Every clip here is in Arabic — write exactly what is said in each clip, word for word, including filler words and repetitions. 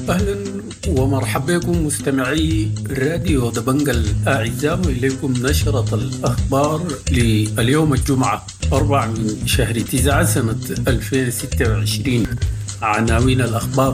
أهلا ومرحبا بكم مستمعي راديو دبنجة الأعزاء، وإليكم نشرة الأخبار لليوم الجمعة أربعة من شهر تسعة سنة ألفين وستة وعشرين. عناوين الأخبار: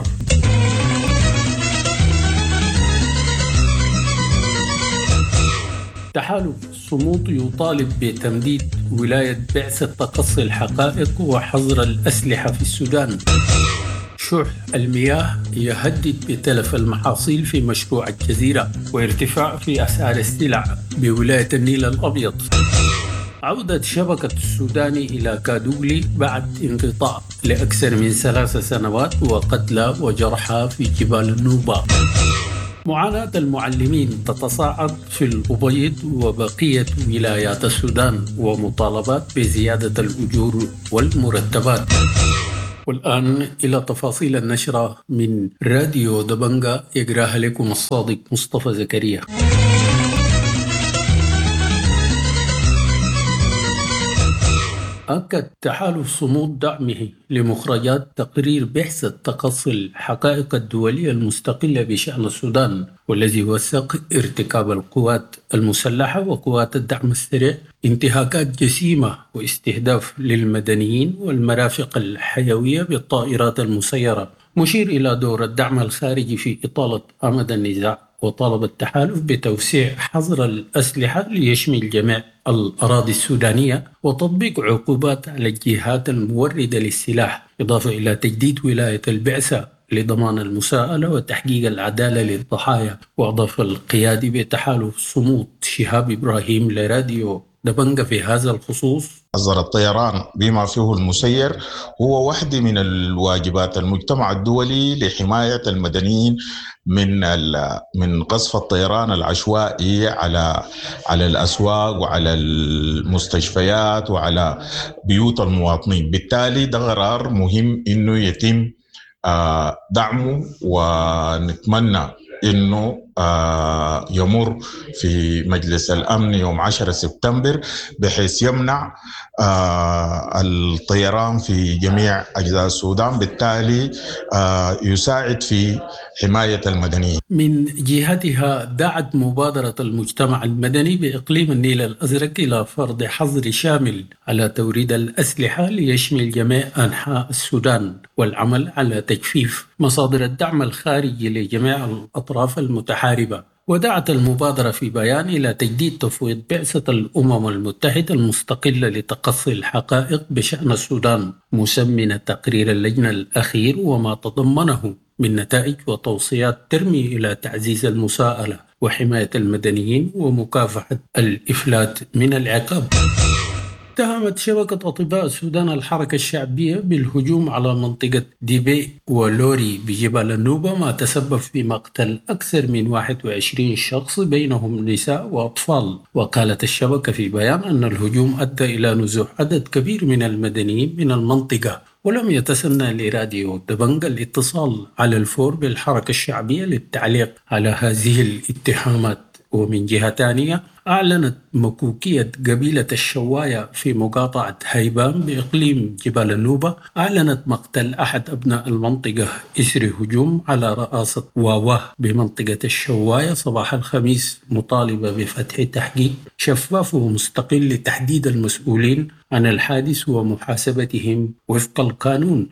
تحالف صمود يطالب بتمديد ولاية بعثة تقصي الحقائق وحظر الأسلحة في السودان. شح المياه يهدد بتلف المحاصيل في مشروع الجزيرة، وارتفاع في أسعار السلع بولاية النيل الأبيض. عودة شبكة السوداني إلى كادوغلي بعد انقطاع لأكثر من ثلاث سنوات، وقتلى وجرحى في جبال النوبة. معاناة المعلمين تتصاعد في الأبيض وبقية ولايات السودان، ومطالبات بزيادة الأجور والمرتبات. والآن إلى تفاصيل النشرة من راديو دبنجة، يقراها لكم الصادق مصطفى زكريا. أكد تحالف صمود دعمه لمخرجات تقرير بعثة تقصي الحقائق الدولية المستقلة بشأن السودان، والذي وثق ارتكاب القوات المسلحة وقوات الدعم السريع انتهاكات جسيمة واستهداف للمدنيين والمرافق الحيوية بالطائرات المسيرة، مشير إلى دور الدعم الخارجي في إطالة أمد النزاع. وطالب التحالف بتوسيع حظر الأسلحة ليشمل جميع الأراضي السودانية، وتطبيق عقوبات على الجهات الموردة للسلاح، إضافة إلى تجديد ولاية البعثة لضمان المساءلة وتحقيق العدالة للضحايا. وأضاف القيادي بتحالف صمود شهاب إبراهيم لراديو دبنجة في هذا الخصوص: حظر الطيران بما فيه المسير هو واحدة من الواجبات المجتمع الدولي لحماية المدنيين من من قصف الطيران العشوائي على على الأسواق وعلى المستشفيات وعلى بيوت المواطنين. بالتالي ده قرار مهم إنه يتم دعمه، ونتمنى إنه آه يمر في مجلس الأمن يوم عشرة سبتمبر، بحيث يمنع آه الطيران في جميع أجزاء السودان، بالتالي آه يساعد في حماية المدنيين. من جهتها دعت مبادرة المجتمع المدني بإقليم النيل الأزرق إلى فرض حظر شامل على توريد الأسلحة ليشمل جميع أنحاء السودان، والعمل على تجفيف مصادر الدعم الخارجي لجميع الأطراف المتحاربة. ودعت المبادرة في بيان إلى تجديد تفويض بعثة الأمم المتحدة المستقلة لتقصي الحقائق بشأن السودان، مسمنة تقرير اللجنة الأخير وما تضمنه من نتائج وتوصيات ترمي إلى تعزيز المساءلة وحماية المدنيين ومكافحة الإفلات من العقاب. اتهمت شبكة أطباء السودان الحركة الشعبية بالهجوم على منطقة ديبي ولوري بجبال النوبة، ما تسبب في مقتل أكثر من واحد وعشرين شخص بينهم نساء وأطفال. وقالت الشبكة في بيان أن الهجوم أدى إلى نزوح عدد كبير من المدنيين من المنطقة، ولم يتسنى لراديو دبنجة الاتصال على الفور بالحركة الشعبية للتعليق على هذه الاتهامات. ومن جهة ثانية، أعلنت مكوكية قبيلة الشواية في مقاطعة هيبان بإقليم جبال النوبة، أعلنت مقتل أحد أبناء المنطقة إثر هجوم على رئاسة واواه بمنطقة الشواية صباح الخميس، مطالبة بفتح تحقيق شفاف ومستقل لتحديد المسؤولين عن الحادث ومحاسبتهم وفق القانون.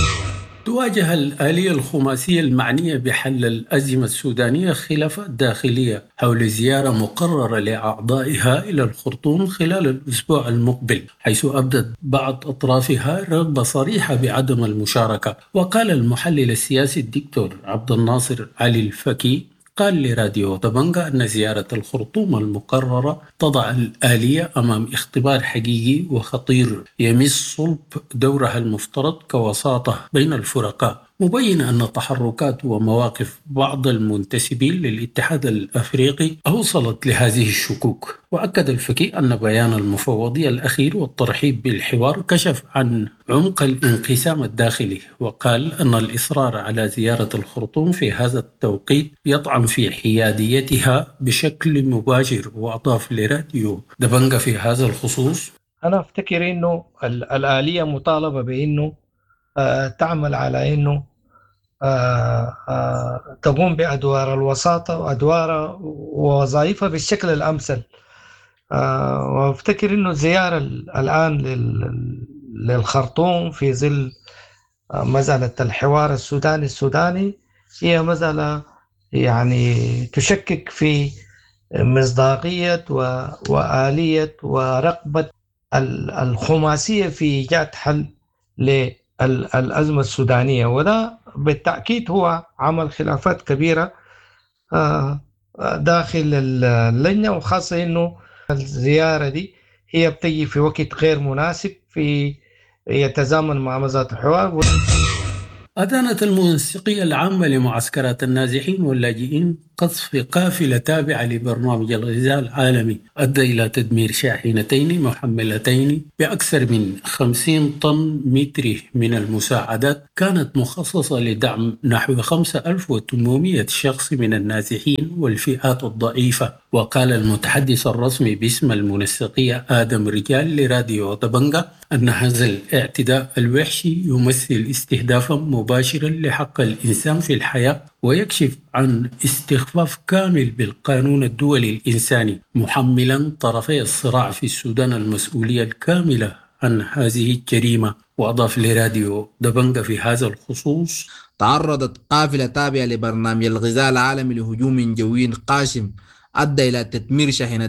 تواجه الآلية الخماسية المعنية بحل الأزمة السودانية خلافات داخلية حول زيارة مقررة لأعضائها إلى الخرطوم خلال الأسبوع المقبل، حيث أبدت بعض أطرافها رغبة صريحة بعدم المشاركة. وقال المحلل السياسي الدكتور عبد الناصر علي الفكي قال لراديو دبنجة أن زيارة الخرطوم المقررة تضع الآلية أمام اختبار حقيقي وخطير يمس صلب دورها المفترض كوساطة بين الفرقاء، مبين أن تحركات ومواقف بعض المنتسبين للاتحاد الأفريقي أوصلت لهذه الشكوك. وأكد الفكي أن بيان المفوضية الأخير والترحيب بالحوار كشف عن عمق الانقسام الداخلي، وقال أن الإصرار على زيارة الخرطوم في هذا التوقيت يطعن في حياديتها بشكل مباشر. وأضاف لراديو دبنجة في هذا الخصوص: أنا أفتكر أنه الآلية مطالبة بأنه آه تعمل على أنه آه، آه، تقوم بأدوار الوساطة وأدوار ووظائفها بالشكل الأمثل. آه، وأفتكر أنه الزيارة الآن لل- للخرطوم في ظل آه، مسألة الحوار السوداني السوداني هي مسألة يعني تشكك في مصداقية و- وآلية ورغبة ال- الخماسية في إيجاد حل للأزمة السودانية، وده بالتأكيد هو عمل خلافات كبيرة آه، داخل اللجنة، وخاصة أنه الزيارة دي هي بتجي في وقت غير مناسب في يتزامن مع مزات الحوار. أدانت المنسقية العامة لمعسكرات النازحين واللاجئين قصف قافلة تابعة لبرنامج الغذاء العالمي أدى إلى تدمير شاحنتين محملتين بأكثر من خمسين طن متري من المساعدات كانت مخصصة لدعم نحو خمسة آلاف وثمانمائة شخص من النازحين والفئات الضعيفة. وقال المتحدث الرسمي باسم المنسقية آدم رجال لراديو طبنجة أن هذا الاعتداء الوحشي يمثل استهدافا مباشرا لحق الإنسان في الحياة ويكشف عن استخفاف كامل بالقانون الدولي الإنساني، محملا طرفي الصراع في السودان المسؤولية الكاملة عن هذه الجريمة. وأضاف لراديو دبنجة في هذا الخصوص: تعرضت قافلة تابعة لبرنامج الغذاء العالمي لهجوم جوي قاسم أدى إلى تدمير شاحنة